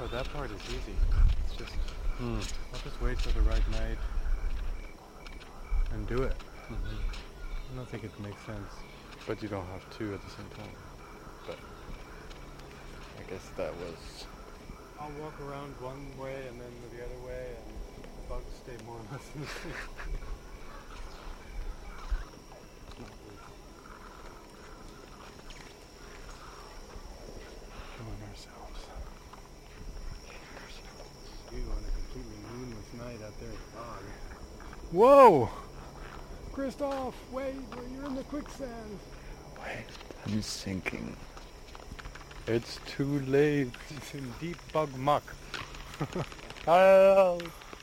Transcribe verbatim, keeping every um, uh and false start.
that part is easy. It's just, Hmm. I'll just wait for the right night and do it. Mm-hmm. I don't think it makes sense. But you don't have two at the same time. But I guess that was... I'll walk around one way and then the other way, and the bugs stay more or less in the same. Killing ourselves. You on a completely moonless night out there at dawn. Whoa! Christoph, wait, you're in the quicksand. Wait, I'm sinking. It's too late. It's in deep bug muck. Help!